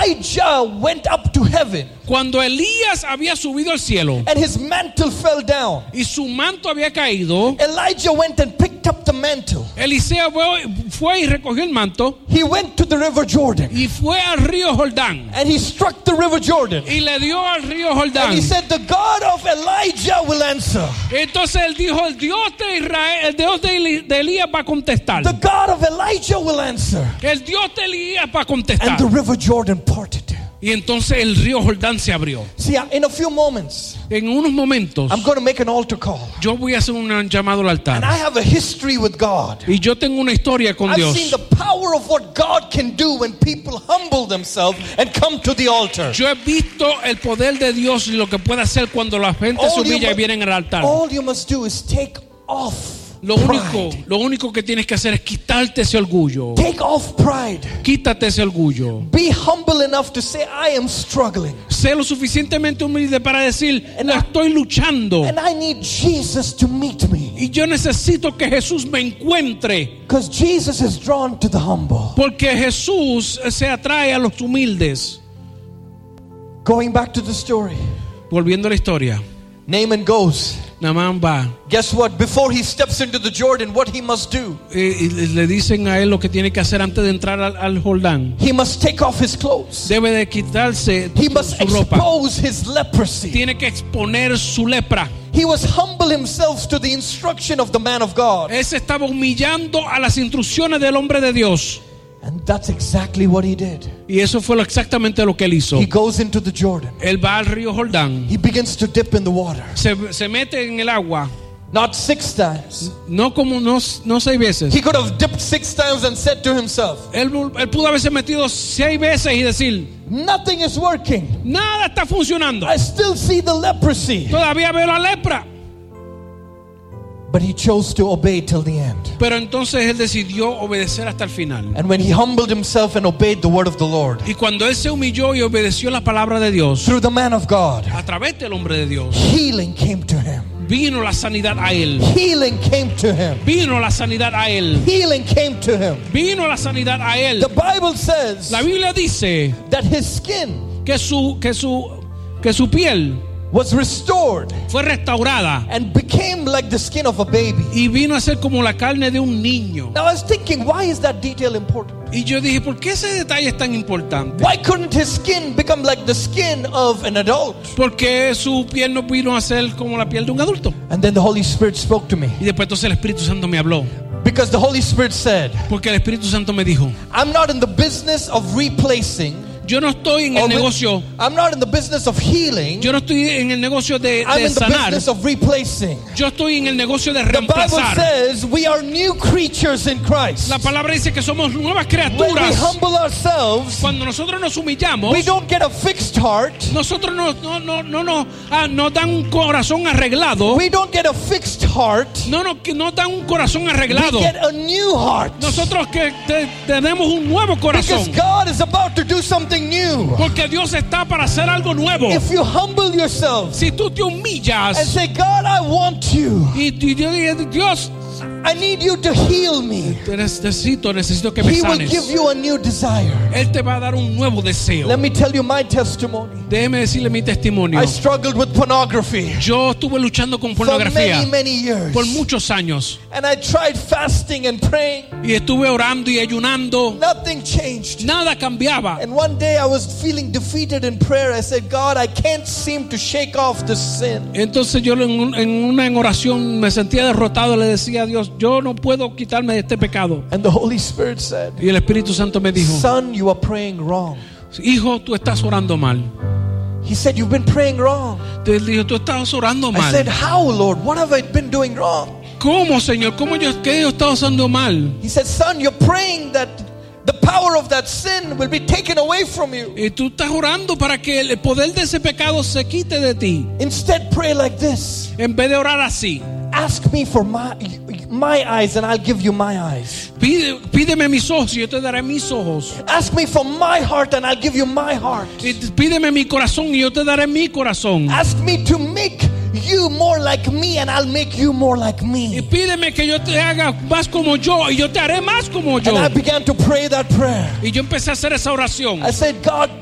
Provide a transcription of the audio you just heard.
Elijah went up to heaven, cuando Elías había subido al cielo and his mantle fell down, y su manto había caído, Elijah went and picked up the mantle. Eliseo fue y recogió el manto He went to the river Jordan, y fue al río Jordán and he struck the river Jordan. y le dio al río And Jordán. he said, the God of Elijah will answer. Entonces él dijo, el Dios de Israel, el Dios de Elías va a contestar. The God of Elijah will answer. El Dios de Elías va a And contestar. the river Jordan parted. Y entonces el río Jordán se abrió. See, in a few moments, En unos momentos I'm going to make an altar call. yo voy a hacer un llamado al And altar. I have a history with God. Y yo tengo una historia con I've seen Dios. the power of what God can do when people humble themselves and come to the altar. Yo he visto el poder de Dios y lo que puede hacer cuando la gente se humilla y vienen al altar. All you must do is take off Lo pride. único que tienes que hacer es quitarte ese orgullo. Take off pride. Quítate ese orgullo. Be humble enough to say, I am struggling. Sé lo suficientemente humilde para decir, estoy luchando. And I need Jesus to meet me. Y yo necesito que Jesús me encuentre. Because Jesus is drawn to the humble. Porque Jesús se atrae a los humildes. Going back to the story. Volviendo a la historia. Naaman goes. Naamán va. Guess what? Before he steps into the Jordan, what he must do? Y le dicen a él lo que tiene que hacer antes de entrar al Jordán. He must take off his clothes. Debe de quitarse He must su ropa. expose his leprosy. Tiene que exponer su lepra. He was humble himself to the instruction of the man of God. Él se estaba humillando a las instrucciones del hombre de Dios. And that's exactly what he did. Y eso fue exactamente lo que él hizo. He goes into the Jordan. Él va al río Jordán. He begins to dip in the water. Se mete en el agua. Not 6 times. No 6 veces. He could have dipped 6 times and said to himself, Él pudo haberse metido 6 veces y decir, nothing is working. nada está funcionando. I still see the leprosy. Todavía veo la lepra. But he chose to obey till the end. Pero entonces él decidió obedecer hasta el final. And when he humbled himself and obeyed the word of the Lord, Y cuando él se humilló y obedeció la palabra de Dios, through the man of God, a través del hombre de Dios, healing came to him. vino la sanidad a él. Healing came to him. Vino la sanidad a él. Healing came to him. Vino la sanidad a él. The Bible says La Biblia dice that his skin que su piel was restored fue restaurada and became like the skin of a baby. y vino a ser como la carne de un niño. Now I was thinking, why is that detail important? Y yo dije, ¿por qué ese detalle es tan importante? Why couldn't his skin become like the skin of an adult? Porque su piel no vino a ser como la piel de un adulto. And then the Holy Spirit spoke to me. Y después entonces el Espíritu Santo me habló. Because the Holy Spirit said, Porque el Espíritu Santo me dijo, I'm not in the business of replacing. yo no estoy en el negocio, I'm not in the business of healing. yo no estoy en el negocio de I'm in the sanar. business of replacing. Yo estoy en el negocio de The Bible reemplazar. says we are new creatures in Christ. La palabra dice que somos nuevas When we criaturas. humble ourselves, Cuando nosotros nos humillamos, we don't get a fixed heart. nosotros nos dan un corazón arreglado. We don't get a fixed heart. No nos dan un corazón We arreglado. get a new heart. Nosotros que tenemos un nuevo Because corazón. God is about to do something new. Porque Dios está para hacer algo nuevo. If you humble yourself Si tú te and humillas say, God, I want you. y yo digo, Dios, I need you to heal me. necesito que me He will sanes. give you a new desire. Él te va a dar un nuevo deseo. Let me tell you my testimony. Déjeme decirle mi testimonio. I struggled with pornography Yo estuve luchando con for pornografía many years. por muchos años. And I tried fasting and praying. Y estuve orando y ayunando. Nothing changed. Nada cambiaba. And one day I was feeling defeated in prayer. I said, God, I can't seem to shake off this sin. Entonces yo en oración me sentía derrotado. Le decía a Dios, yo no puedo quitarme de este pecado. And the Holy Spirit said, Y el Espíritu Santo me dijo, son, you are praying wrong. hijo, tú estás orando mal. He said, you've been praying wrong. Te dijo, tú estás orando I said, mal. how, Lord? What have I been doing wrong? ¿Cómo, Señor? ¿Qué yo estaba haciendo mal? He said, son, you're praying that the power of that sin will be taken away from you. Y tú estás orando para que el poder de ese pecado se quite de ti. Instead, pray like this. En vez de orar así, Ask me for my eyes and I'll give you my eyes. pídeme mis ojos y yo te daré mis ojos. Ask me for my heart and I'll give you my heart. Y pídeme mi corazón y yo te daré mi corazón. Ask me to make you more like me and I'll make you more like Y me. pídeme que yo te haga más como yo y yo te haré más como yo. And I began to pray that prayer. Y yo empecé a hacer esa oración. I said, God,